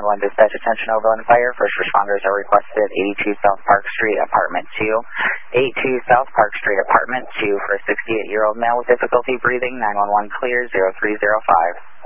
911 dispatch attention Overland Fire. First responders are requested at 82 South Park Street, Apartment 2. 82 South Park Street, Apartment 2 for a 68-year-old male with difficulty breathing. 911 clear, 0305.